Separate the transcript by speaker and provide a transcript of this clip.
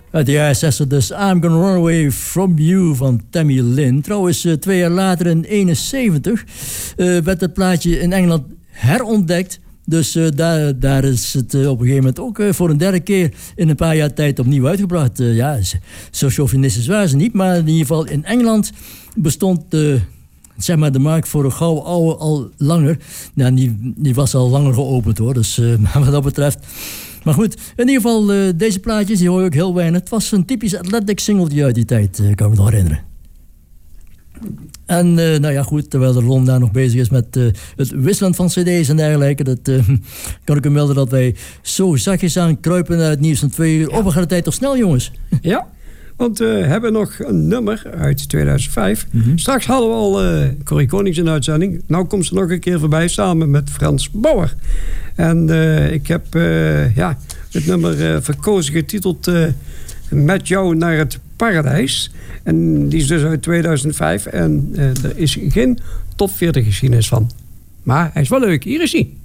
Speaker 1: Uit de jaren 60 dus I'm Gonna Run Away From You van Tammy Lynn. Trouwens, 2 jaar later in 71 werd het plaatje in Engeland herontdekt. Dus daar is het op een gegeven moment ook voor een derde keer in een paar jaar tijd opnieuw uitgebracht. Ja, zo chauvinistisch waren ze niet, maar in ieder geval in Engeland bestond zeg maar de markt voor een gouden ouwe al langer. Nou, die was al langer geopend hoor, dus wat dat betreft. Maar goed, in ieder geval deze plaatjes, die hoor je ook heel weinig. Het was een typisch Atlantic singeltje uit die tijd, kan ik me nog herinneren. En nou ja, goed, terwijl de Ron daar nog bezig is met het wisselen van cd's en dergelijke, dat kan ik hem melden dat wij zo zachtjes aan kruipen naar het nieuws van 2 uur. Op, we gaan de tijd toch snel, jongens?
Speaker 2: Ja, want we hebben nog een nummer uit 2005. Straks hadden we al Corrie Konings in de uitzending. Nou komt ze nog een keer voorbij samen met Frans Bauer. En ik heb het nummer verkozen getiteld Met jou naar het paradijs. En die is dus uit 2005. En er is geen top 40 geschiedenis van. Maar hij is wel leuk. Hier is hij.